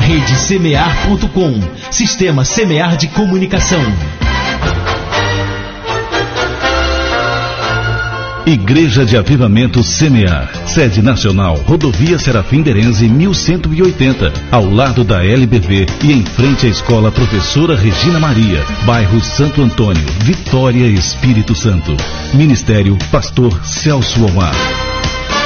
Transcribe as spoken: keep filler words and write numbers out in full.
Rede Semear ponto com, Sistema Semear de Comunicação. Igreja de Avivamento Semear, sede nacional, Rodovia Serafim Derenze mil cento e oitenta, ao lado da L B V e em frente à Escola Professora Regina Maria, bairro Santo Antônio, Vitória, Espírito Santo. Ministério Pastor Celso Omar.